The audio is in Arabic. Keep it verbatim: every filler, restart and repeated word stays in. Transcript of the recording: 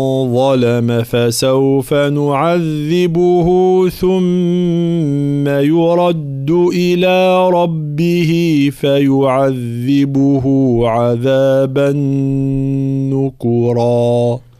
ظلم فسوف نعذبه ثم يرد إلى ربه فيعذبه عذابا نكرا.